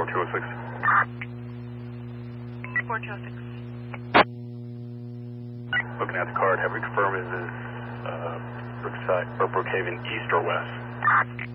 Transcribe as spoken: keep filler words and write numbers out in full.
two oh six. four two oh six. Looking at the card, have we confirmed is this uh, Brookside or Brookhaven East or West?